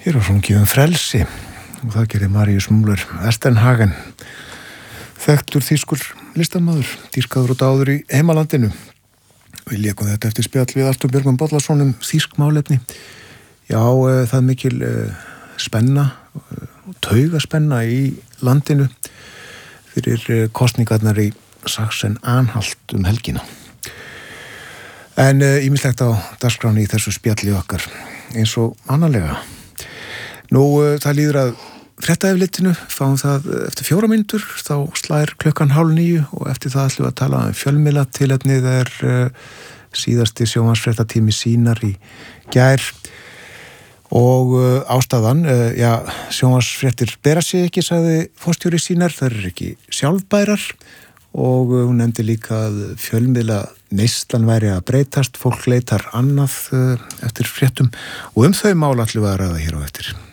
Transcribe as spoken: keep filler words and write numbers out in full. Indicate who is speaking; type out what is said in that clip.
Speaker 1: Hér var sungið um frelsi og það gerði Marius Müller-Westernhagen, þekktur þýskur listamaður, dýrkaður og dáður í heimalandinu. Við lékum þetta eftir spjall við Artur Björgvin Bollason um þýsk málefni. Já, e, það er mikil e, spenna og taugaspenna í landinu fyrir e, kosningarnar í Sachsen-Anhalt um helgina. En ýmislegt e, á dagskráni í þessu spjalli okkar eins og annarlega. Nú, það líður að fréttaeflitinu, fáum það eftir fjóra mínútur, þá slær klukkan hálf níu og eftir það ætlum við að tala um fjölmiðla. Tilefnið er uh, síðasti sjónvarpsfréttatími Sýnar í gær og uh, ástæðan, uh, já, sjónvarpsfréttir bera sig ekki, sagði forstjóri Sýnar, það eru ekki sjálfbærar og uh, hún nefndi líka að fjölmiðla neyslan væri að breytast, fólk leitar annað uh, eftir fréttum og um þau mál ætlum við að ræða hér á eftir.